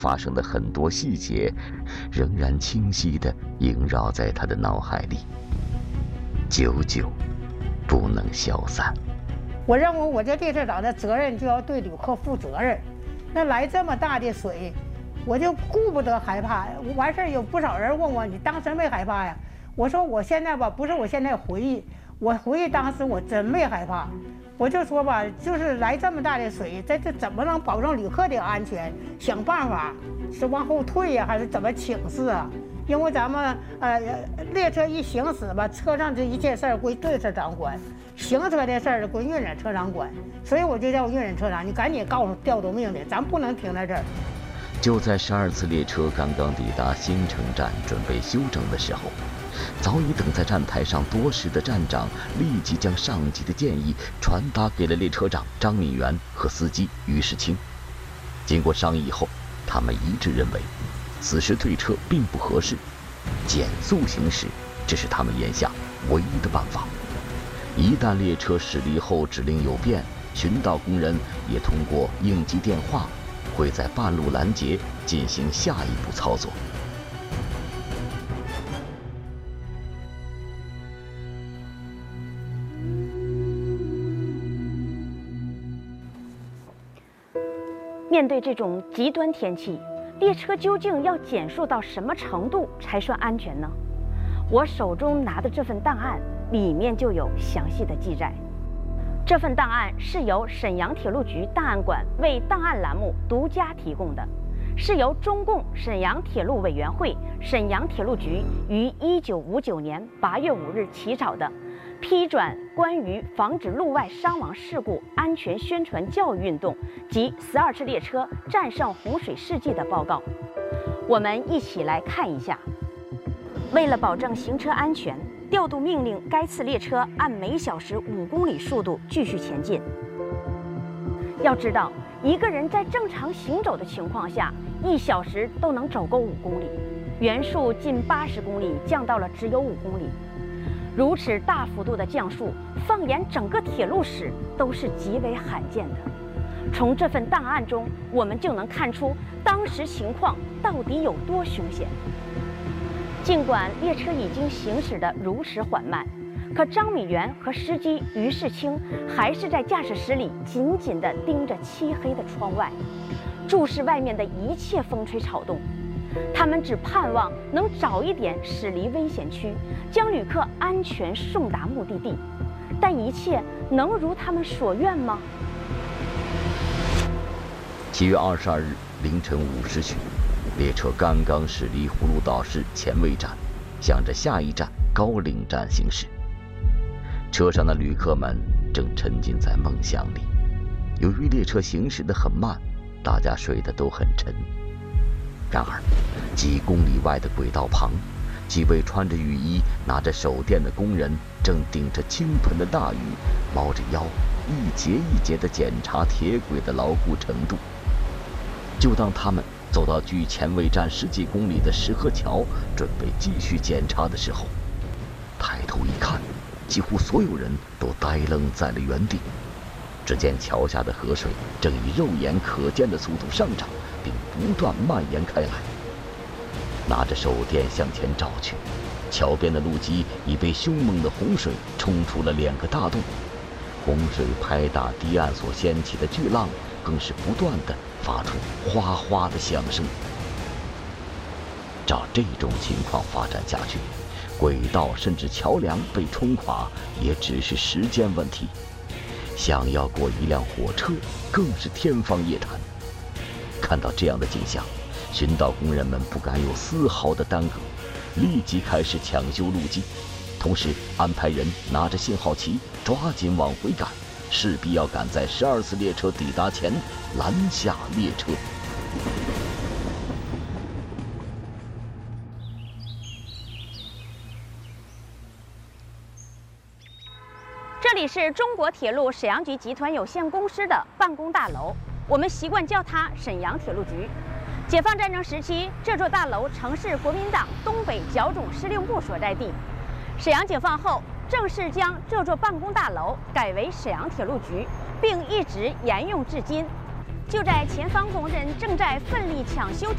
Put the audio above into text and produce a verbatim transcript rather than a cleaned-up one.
发生的很多细节，仍然清晰地萦绕在他的脑海里，久久不能消散。 我认为我这列车长的责任就要对旅客负责任。那来这么大的水，我就顾不得害怕。完事儿有不少人问我，你当时没害怕呀？我说我现在吧，不是我现在回忆，我回忆当时我真没害怕。我就说吧，就是来这么大的水，这这怎么能保证旅客的安全？想办法是往后退呀，还是怎么请示啊？因为咱们呃列车一行驶吧，车上这一切事儿归列车长管，行车的事儿归运载车长管，所以我就叫运载车长，你赶紧告诉调度命令，咱不能停在这儿。 就在十二次列车刚刚抵达新城站，准备休整的时候，早已等在站台上多时的站长立即将上级的建议传达给了列车长张敏元和司机于世清。经过商议后，他们一致认为，此时退车并不合适，减速行驶这是他们眼下唯一的办法。一旦列车驶离后指令有变，巡道工人也通过应急电话会在半路拦截进行下一步操作。 面对这种极端天气，列车究竟要减速到什么程度才算安全呢？我手中拿的这份档案里面就有详细的记载。这份档案是由沈阳铁路局档案馆为档案栏目独家提供的，是由中共沈阳铁路委员会、沈阳铁路局于一九五九年八月五日起草的批转关于防止路外伤亡事故安全宣传教育运动及十二次列车战胜洪水事迹的报告。我们一起来看一下。为了保证行车安全，调度命令该次列车按每小时五公里速度继续前进。要知道，一个人在正常行走的情况下，一小时都能走够五公里，原速近八十公里降到了只有五公里。如此大幅度的降速，放眼整个铁路史都是极为罕见的。从这份档案中，我们就能看出当时情况到底有多凶险。尽管列车已经行驶得如此缓慢，可张敏元和司机于世清还是在驾驶室里紧紧地盯着漆黑的窗外，注视外面的一切风吹草动。他们只盼望能早一点驶离危险区，将旅客安全送达目的地。但一切能如他们所愿吗？ 七月二十二日凌晨五时许，列车刚刚驶离葫芦岛市前卫站，向着下一站高陵站行驶。车上的旅客们正沉浸在梦想里。由于列车行驶得很慢，大家睡得都很沉。然而，几公里外的轨道旁，几位穿着雨衣、拿着手电的工人正顶着倾盆的大雨，猫着腰，一节一节地检查铁轨的牢固程度。就当他们走到距前卫站十几公里的石河桥，准备继续检查的时候，抬头一看，几乎所有人都呆愣在了原地。只见桥下的河水正以肉眼可见的速度上涨，并不断蔓延开来。拿着手电向前照去，桥边的路基已被凶猛的洪水冲出了两个大洞，洪水拍打堤岸所掀起的巨浪更是不断地发出哗哗的响声。照这种情况发展下去，轨道甚至桥梁被冲垮也只是时间问题。想要过一辆火车更是天方夜谭。看到这样的景象，巡道工人们不敢有丝毫的耽搁，立即开始抢修路基，同时安排人拿着信号旗抓紧往回赶，势必要赶在十二次列车抵达前拦下列车。 这里是中国铁路沈阳局集团有限公司的办公大楼，我们习惯叫它沈阳铁路局。解放战争时期，这座大楼曾是国民党东北剿总司令部所在地。沈阳解放后，正式将这座办公大楼改为沈阳铁路局，并一直沿用至今。就在前方工人正在奋力抢修